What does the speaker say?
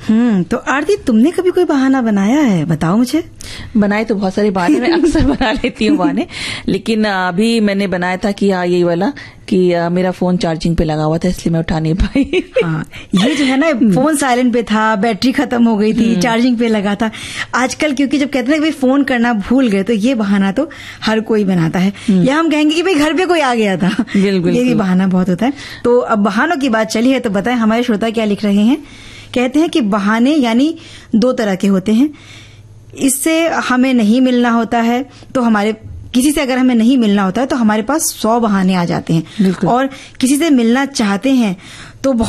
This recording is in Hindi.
तो आरती, तुमने कभी कोई बहाना बनाया है? बताओ मुझे। बनाए तो बहुत सारे बहाने, मैं अक्सर बना लेती हूँ बहाने, लेकिन अभी मैंने बनाया था कि यही वाला कि मेरा फोन चार्जिंग पे लगा हुआ था इसलिए मैं उठा नहीं पाई। हाँ, ये जो है ना, फोन साइलेंट पे था, बैटरी खत्म हो गई थी, चार्जिंग पे लगा था। आजकल क्योंकि जब कहते हैं कि भाई फोन करना भूल गए, तो ये बहाना तो हर कोई बनाता है। या हम कहेंगे कि भाई घर पे कोई आ गया था, बिल्कुल, ये भी बहाना बहुत होता है। तो अब बहानों की बात चली है तो बताएं हमारे श्रोता क्या लिख रहे हैं। कहते हैं कि बहाने यानी 2 तरह के होते हैं। इससे हमें नहीं मिलना होता है तो हमारे किसी से अगर हमें नहीं मिलना होता है तो हमारे पास 100 बहाने आ जाते हैं, और किसी से मिलना चाहते हैं तो